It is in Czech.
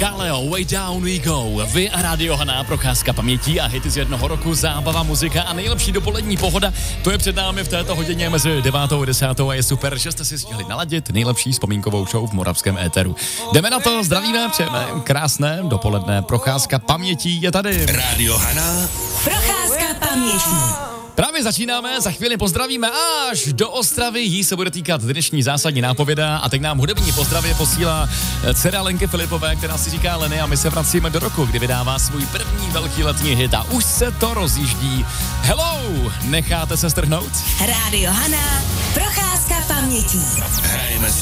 Kaleo, Way Down We Go. Vy a Radio Hana, procházka pamětí a hity z jednoho roku, zábava, muzika a nejlepší dopolední pohoda. To je před námi v této hodině mezi 9. a 10. a je super, že jste si stihli naladit nejlepší vzpomínkovou show v moravském éteru. Jdeme na to, zdravíme, přejeme krásné dopoledne. Procházka pamětí je tady. Radio Hana. Procházka pamětí. Právě začínáme, za chvíli pozdravíme až do Ostravy, jí se bude týkat dnešní zásadní nápověda a teď nám hudební pozdravy posílá dcera Lenky Filipové, která si říká Leny a my se vracíme do roku, kdy vydává svůj první velký letní hit a už se to rozjíždí. Hello, necháte se strhnout? Radio Hana, procházka pamětí. Hrajeme si